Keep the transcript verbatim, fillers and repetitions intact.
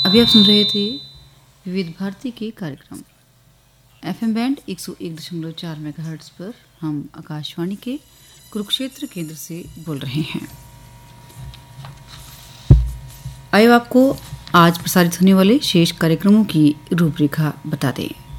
अभी आप सुन रहे थे विविध भारती के कार्यक्रम एफएम बैंड एक सौ एक दशमलव चार मेगाहर्ट्ज पर। हम आकाशवाणी के कुरुक्षेत्र केंद्र से बोल रहे हैं। आइए आपको आज प्रसारित होने वाले शेष कार्यक्रमों की रूपरेखा बता दें।